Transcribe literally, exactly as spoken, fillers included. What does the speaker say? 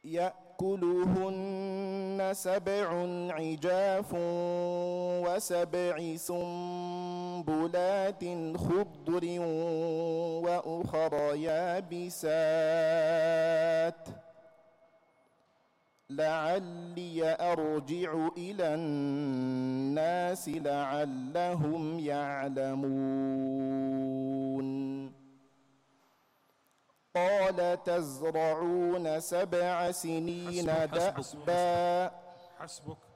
يأكلهن سبع عجاف وسبع سنبلات خضر وأخر يابسات لعلي أرجع إلى الناس لعلهم يعلمون قال تزرعون سبع سنين دأبا. حسبك.